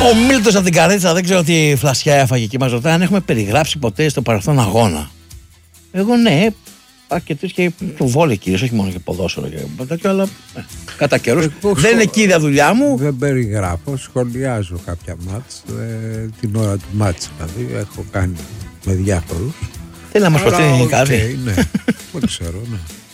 Ο Μίλτος από την Καρέτσα, δεν ξέρω τι φλασιά έφαγε και μας ρωτάει αν έχουμε περιγράψει ποτέ στο παρελθόν αγώνα. Εγώ ναι, αρκετούς και το βόλεϊ κυρίως, όχι μόνο και ποδόσφαιρο και τέτοιο, αλλά κατά καιρούς. Δεν είναι κύρια δουλειά μου. Δεν περιγράφω, σχολιάζω κάποια μάτς, την ώρα του μάτς δηλαδή, έχω κάνει με διάφορους. Θέλει να μας προτείνει κάτι. Ναι, δεν ξέρω, ναι.